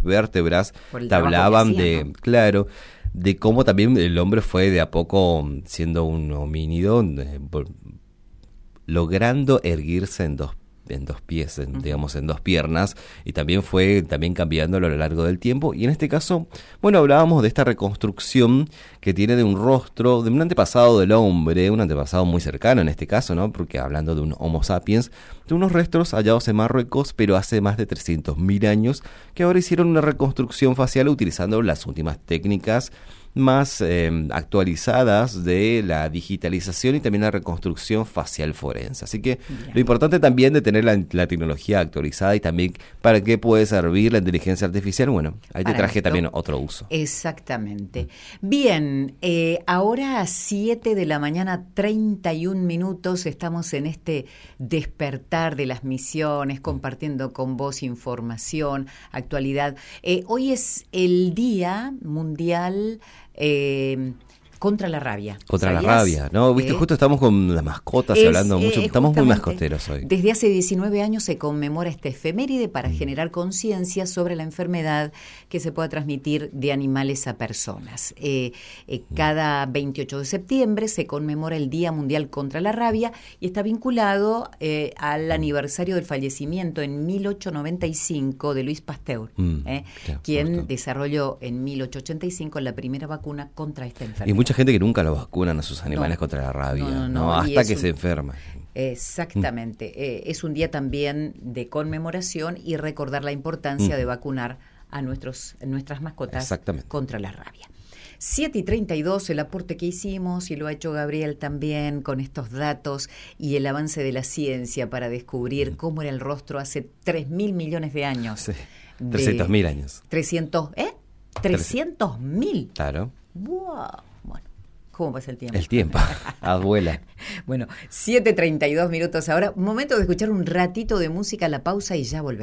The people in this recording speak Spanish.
vértebras. Por el Te trabajo que hablaban hacía, de, ¿no? claro, de cómo también el hombre fue de a poco siendo un homínido, logrando erguirse en dos pies, digamos, en dos piernas, y también fue cambiándolo a lo largo del tiempo. Y en este caso, bueno, hablábamos de esta reconstrucción que tiene de un rostro, de un antepasado del hombre, un antepasado muy cercano en este caso, ¿no? Porque hablando de un Homo sapiens, de unos restos hallados en Marruecos, pero hace más de 300.000 años, que ahora hicieron una reconstrucción facial utilizando las últimas técnicas más actualizadas de la digitalización y también la reconstrucción facial forense. Así que lo importante también de tener la tecnología actualizada y también para qué puede servir la inteligencia artificial, bueno, ahí te traje también otro uso. Exactamente. Bien, ahora a 7 de la mañana, 31 minutos, estamos en este despertar de las misiones, compartiendo con vos información, actualidad. Hoy es el Día Mundial contra la rabia. Contra la ¿Sabías? rabia, ¿no? Viste, justo estamos con las mascotas y hablando mucho. Estamos muy mascoteros hoy. Desde hace 19 años se conmemora esta efeméride para generar conciencia sobre la enfermedad que se pueda transmitir de animales a personas. Cada 28 de septiembre se conmemora el Día Mundial contra la Rabia y está vinculado al aniversario del fallecimiento en 1895 de Louis Pasteur, quien desarrolló en 1885 la primera vacuna contra esta enfermedad. Y mucha gente que nunca lo vacunan a sus animales contra la rabia, ¿no? Hasta que se enferman. Exactamente. Es un día también de conmemoración y recordar la importancia de vacunar a nuestras mascotas contra la rabia. 7:32, el aporte que hicimos, y lo ha hecho Gabriel también con estos datos y el avance de la ciencia para descubrir cómo era el rostro hace 3.000 millones de años. Sí, 300.000 años. 300.000. Claro. ¡Wow! Bueno, ¿cómo pasa el tiempo? El tiempo, abuela. Bueno, 7:32 minutos ahora. Momento de escuchar un ratito de música, la pausa y ya volvemos.